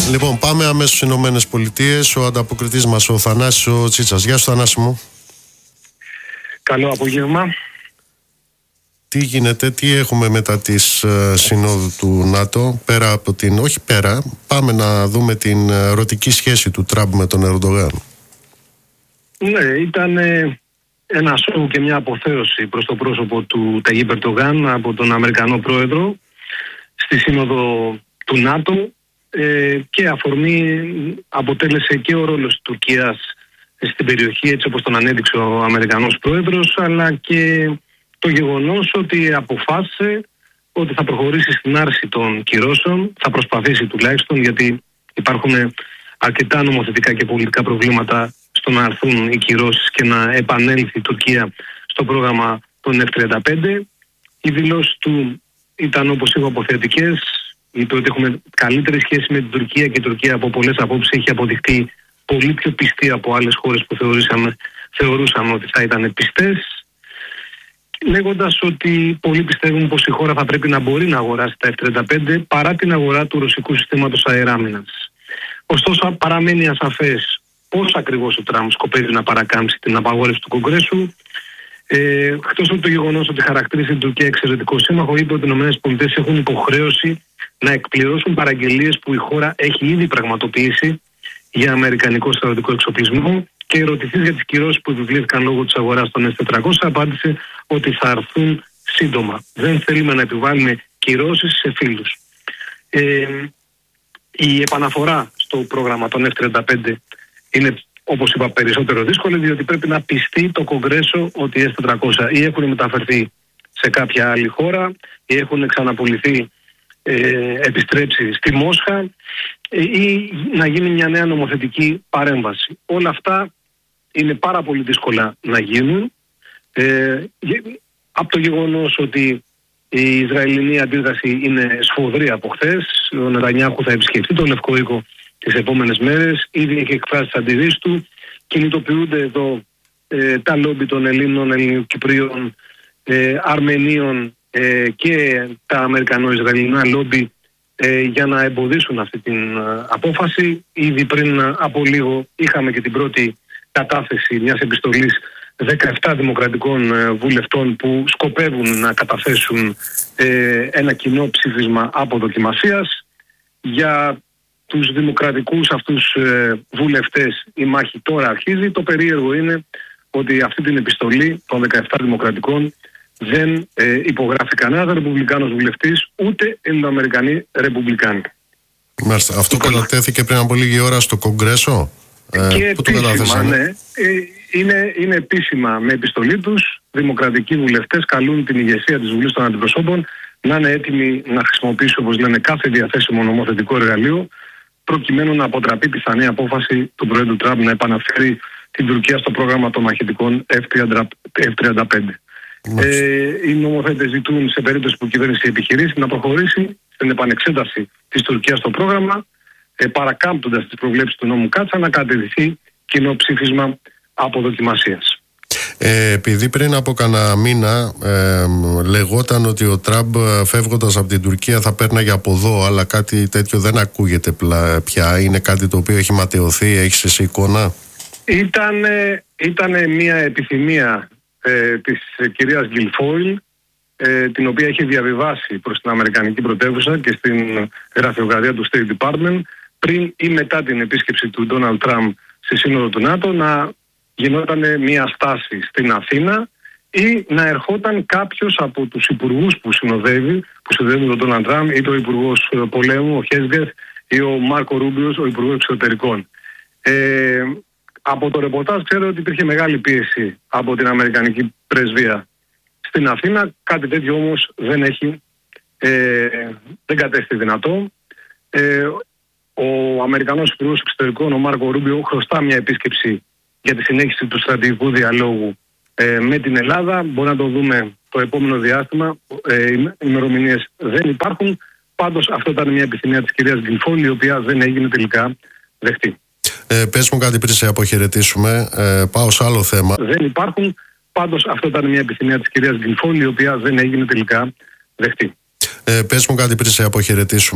Λοιπόν, πάμε αμέσως στις Ηνωμένες Πολιτείες. Ο ανταποκριτής μας, ο Θανάσης ο Τσίτσας. Γεια σου, Θανάση μου. Καλό απόγευμα. Τι γίνεται, τι έχουμε μετά της συνόδου του ΝΑΤΟ, πέρα από την... Όχι πέρα, πάμε να δούμε την ερωτική σχέση του Τραμπ με τον Ερντογάν. Ναι, ήταν ένα σοου και μια αποθέωση προς το πρόσωπο του Ταγίπ Ερντογάν από τον Αμερικανό πρόεδρο στη σύνοδο του ΝΑΤΟ, και αφορμή αποτέλεσε και ο ρόλος της Τουρκίας στην περιοχή, έτσι όπως τον ανέδειξε ο Αμερικανός πρόεδρος, αλλά και το γεγονός ότι αποφάσισε ότι θα προχωρήσει στην άρση των κυρώσεων, θα προσπαθήσει τουλάχιστον, γιατί υπάρχουν αρκετά νομοθετικά και πολιτικά προβλήματα στο να αρθούν οι κυρώσεις και να επανέλθει η Τουρκία στο πρόγραμμα των F-35. Οι δηλώσεις του ήταν, όπως είπα, αποθετικές. Είπε ότι έχουμε καλύτερη σχέση με την Τουρκία και η Τουρκία από πολλές απόψεις έχει αποδειχτεί πολύ πιο πιστή από άλλες χώρες που θεωρούσαμε ότι θα ήταν πιστές, λέγοντας ότι πολλοί πιστεύουν πως η χώρα θα πρέπει να μπορεί να αγοράσει τα F-35 παρά την αγορά του ρωσικού συστήματος αεράμινας. Ωστόσο, παραμένει ασαφές πώς ακριβώς ο Τραμπ σκοπεύει να παρακάμψει την απαγόρευση του Κογκρέσου. Εκτός από το γεγονός ότι χαρακτήρισε την Τουρκία εξαιρετικό σύμμαχο, είπε ότι οι ΗΠΑ έχουν υποχρέωση να εκπληρώσουν παραγγελίες που η χώρα έχει ήδη πραγματοποιήσει για αμερικανικό στρατιωτικό εξοπλισμό, και ερωτηθείς για τις κυρώσεις που επιβλήθηκαν λόγω της αγοράς των S-400, απάντησε ότι θα έρθουν σύντομα. Δεν θέλουμε να επιβάλλουμε κυρώσεις σε φίλους. Η επαναφορά στο πρόγραμμα των F-35 είναι, όπως είπα, περισσότερο δύσκολη, διότι πρέπει να πιστεί το Κογκρέσο ότι οι S-400 ή έχουν μεταφερθεί σε κάποια άλλη χώρα ή έχουν ξαναπουληθεί, επιστρέψει στη Μόσχα, ή να γίνει μια νέα νομοθετική παρέμβαση. Όλα αυτά είναι πάρα πολύ δύσκολα να γίνουν, από το γεγονός ότι η Ισραηλινή αντίδραση είναι σφοδρή από χθες. Ο Νετανιάχου θα επισκεφτεί το Λευκό Οίκο τις επόμενες μέρες, ήδη έχει εκφράσει τις αντιδύσεις του. Κινητοποιούνται εδώ τα λόμπι των Ελλήνων, Ελληνοκυπρίων, Αρμενίων και τα Αμερικανο-Ισραηλινά λόμπι για να εμποδίσουν αυτή την απόφαση. Ήδη πριν από λίγο είχαμε και την πρώτη κατάθεση μιας επιστολής 17 δημοκρατικών βουλευτών που σκοπεύουν να καταθέσουν ένα κοινό ψήφισμα αποδοκιμασίας. Για τους δημοκρατικούς αυτούς βουλευτές η μάχη τώρα αρχίζει. Το περίεργο είναι ότι αυτή την επιστολή των 17 δημοκρατικών δεν υπογράφει κανένας ρεπουμπλικάνος βουλευτής, ούτε Ελληνοαμερικανοί ρεπουμπλικάνοι. Μάλιστα. Αυτό κατατέθηκε πριν από λίγη ώρα στο Κογκρέσο. Και επίσημα, ναι. Είναι επίσημα με επιστολή τους. Δημοκρατικοί βουλευτές καλούν την ηγεσία της Βουλής των Αντιπροσώπων να είναι έτοιμη να χρησιμοποιήσει, όπως λένε, κάθε διαθέσιμο νομοθετικό εργαλείο, προκειμένου να αποτραπεί πιθανή απόφαση του Προέδρου Τραμπ να επαναφέρει την Τουρκία στο πρόγραμμα των μαχητικών F-35. Οι νομοθέτες ζητούν, σε περίπτωση που η κυβέρνηση επιχειρήσει, να προχωρήσει στην επανεξέταση της Τουρκίας στο πρόγραμμα, παρακάμπτοντας τις προβλέψεις του νόμου Κάτσα, να κατευθυνθεί κοινό ψήφισμα αποδοκιμασίας. Επειδή πριν από κανένα μήνα λεγόταν ότι ο Τραμπ φεύγοντας από την Τουρκία θα πέρναγε από εδώ, αλλά κάτι τέτοιο δεν ακούγεται πια. Είναι κάτι το οποίο έχει ματαιωθεί, έχεις εσύ εικόνα? Ήταν μια επιθυμία της κυρίας Γκιλφόιλ, την οποία έχει διαβιβάσει προς την Αμερικανική πρωτεύουσα και στην γραφειοκρατία του State Department πριν ή μετά την επίσκεψη του Ντόναλντ Τραμπ στη Σύνοδο του ΝΑΤΟ, να γινόταν μια στάση στην Αθήνα ή να ερχόταν κάποιος από τους υπουργούς που συνοδεύουν τον Ντόναλντ Τραμπ, είτε ο υπουργός πολέμου, ο Χέσγκεθ, ή ο Μάρκο Ρούμπιος, ο υπουργός εξωτερικών. Από το ρεπορτάζ ξέρω ότι υπήρχε μεγάλη πίεση από την Αμερικανική πρεσβεία στην Αθήνα. Κάτι τέτοιο όμως δεν κατέστη δυνατό. Ο Αμερικανός υπουργός εξωτερικών, ο Μάρκο Ρούμπιο, χρωστά μια επίσκεψη για τη συνέχιση του στρατηγικού διαλόγου με την Ελλάδα. Μπορεί να το δούμε το επόμενο διάστημα. Ημερομηνίες δεν υπάρχουν. Πάντως αυτό ήταν μια επιθυμία της κυρίας Γκιλφόιλ, η οποία δεν έγινε τελικά δεκτή. Πες μου κάτι πριν σε αποχαιρετήσουμε. Πάω σε άλλο θέμα. Δεν υπάρχουν. Πάντως αυτό ήταν μια επιθυμία της κυρίας Γκιλφόιλ, η οποία δεν έγινε τελικά δεκτή. Πες μου κάτι πριν σε αποχαιρετήσουμε.